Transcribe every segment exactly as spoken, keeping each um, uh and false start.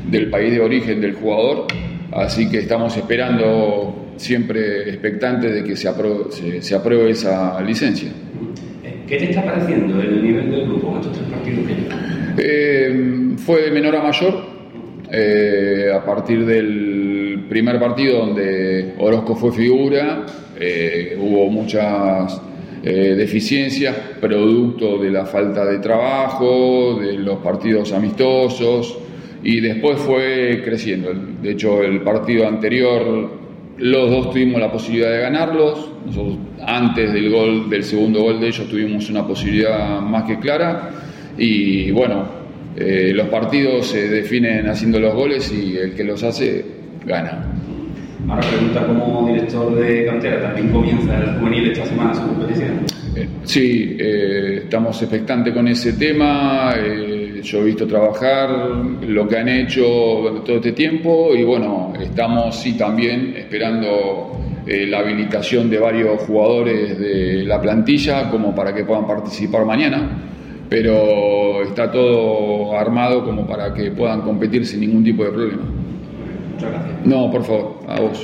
del país de origen del jugador, así que estamos esperando, siempre expectantes de que se apruebe, se, se apruebe esa licencia. ¿Qué te está pareciendo el nivel del grupo en estos tres partidos que llevan? Eh, fue de menor a mayor, eh, a partir del primer partido donde Orozco fue figura, eh, hubo muchas eh, deficiencias, producto de la falta de trabajo, de los partidos amistosos, y después fue creciendo. De hecho, el partido anterior los dos tuvimos la posibilidad de ganarlos. Nosotros antes del gol, del segundo gol de ellos, tuvimos una posibilidad más que clara. Y bueno, eh, los partidos se definen haciendo los goles y el que los hace gana. Ahora pregunta, como director de cantera, ¿también comienza el juvenil esta semana su competición? Eh, sí, eh, estamos expectantes con ese tema. Eh, yo he visto trabajar lo que han hecho durante todo este tiempo y bueno, estamos sí también esperando eh, la habilitación de varios jugadores de la plantilla como para que puedan participar mañana, pero está todo armado como para que puedan competir sin ningún tipo de problema. Muchas gracias. No, por favor, a vos.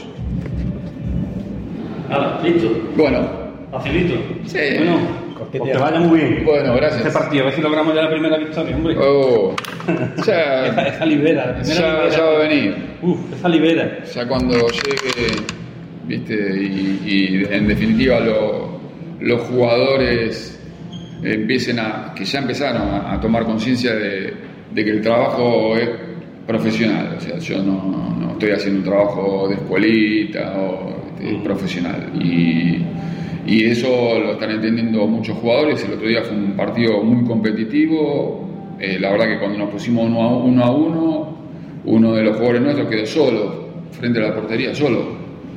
Nada, listo. Bueno. Facilito. Sí. Bueno, que te vaya muy bien. Bueno, gracias. Este partido, a ver si logramos ya la primera victoria, hombre. Oh, ya, esa, esa libera, la primera ya, libera. ya va a venir. Uf, esa libera. Ya cuando llegue, viste, y, y en definitiva lo, los jugadores empiecen a, que ya empezaron a, a tomar conciencia de, de que el trabajo es profesional. O sea, yo no, no estoy haciendo un trabajo de escuelita o este, mm. profesional. Y Y eso lo están entendiendo muchos jugadores. El otro día fue un partido muy competitivo. Eh, la verdad que cuando nos pusimos uno a uno, a uno, uno de los jugadores nuestros quedó solo, frente a la portería, solo.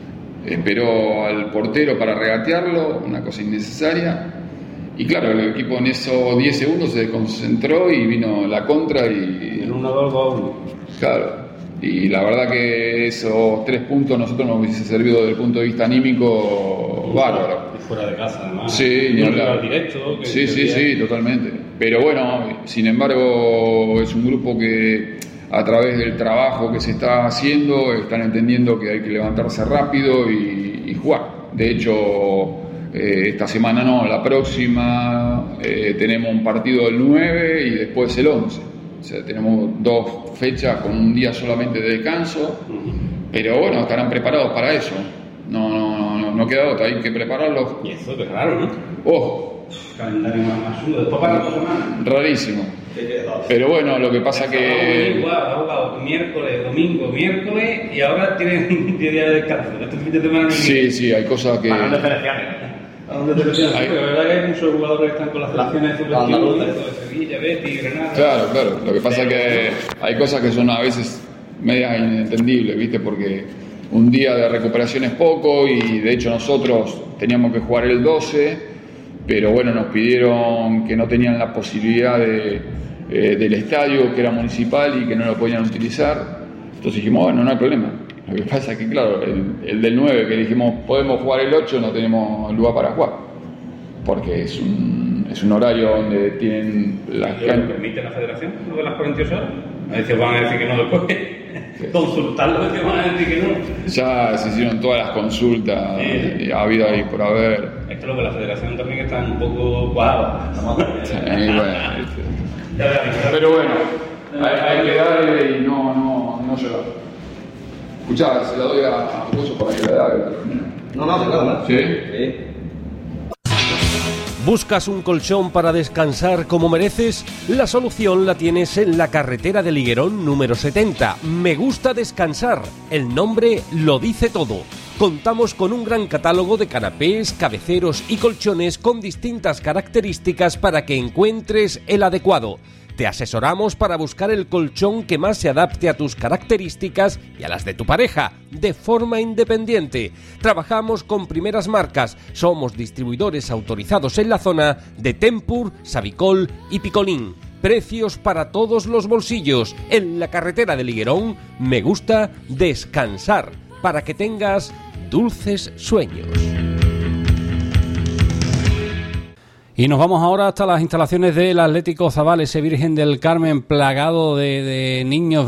Esperó al portero para regatearlo, una cosa innecesaria. Y claro, el equipo en esos diez segundos se desconcentró y vino la contra y... En uno dos a uno. Claro. Y la verdad que esos tres puntos a nosotros nos hubiese servido desde el punto de vista anímico bárbaro. Y fuera de casa, además. Sí, ni hablar. Directo, que sí, sí, sí, totalmente. Pero bueno, sin embargo, es un grupo que a través del trabajo que se está haciendo están entendiendo que hay que levantarse rápido y, y jugar. De hecho, eh, esta semana no, la próxima eh, tenemos un partido el nueve y después el once. O sea, tenemos dos fechas con un día solamente de descanso, pero bueno, estarán preparados para eso. No, no, no, no queda otra, hay que prepararlos. Y eso es raro, ¿no? ¡Oh! Calendario más chulo, después para dos semanas. Rarísimo. Pero bueno, lo que pasa que... Igual, ha jugado miércoles, domingo, miércoles y ahora tienen diez días de descanso. Este fin de semana no. Sí, sí, hay cosas que... Para no diferenciar. Hay... La verdad que hay muchos jugadores que están con las selecciones de fútbol de Sevilla, Betis, Granada. Claro, claro. Lo que pasa es que hay cosas que son a veces medias inentendibles, ¿viste? Porque un día de recuperación es poco y de hecho nosotros teníamos que jugar el doce, pero bueno, nos pidieron que no tenían la posibilidad de, eh, del estadio, que era municipal y que no lo podían utilizar. Entonces dijimos, bueno, no hay problema. Lo que pasa es que, claro, el, el del nueve, que dijimos, podemos jugar el ocho, no tenemos lugar para jugar. Porque es un, es un horario donde tienen las canchas. ¿Lo permite la federación, lo de las cuarenta y ocho horas? A veces van a decir que no después. Sí. Consultarlo, que van a decir que no. Ya se hicieron todas las consultas, sí. Ha habido ahí por haber. Esto es lo que la federación también está un poco cuadrada. Sí, bueno, pero bueno, hay, hay que darle y no, no, no llorar. Escuchá, se la doy a José para que la haga. No, no, no, no. ¿Sí? Sí. ¿Buscas un colchón para descansar como mereces? La solución la tienes en la carretera de Liguerón número setenta. Me gusta descansar. El nombre lo dice todo. Contamos con un gran catálogo de canapés, cabeceros y colchones con distintas características para que encuentres el adecuado. Te asesoramos para buscar el colchón que más se adapte a tus características y a las de tu pareja, de forma independiente. Trabajamos con primeras marcas, somos distribuidores autorizados en la zona de Tempur, Savicol y Picolín. Precios para todos los bolsillos. En la carretera de Liguerón, me gusta descansar, para que tengas dulces sueños. Y nos vamos ahora hasta las instalaciones del Atlético Zabal, ese Virgen del Carmen plagado de, de niños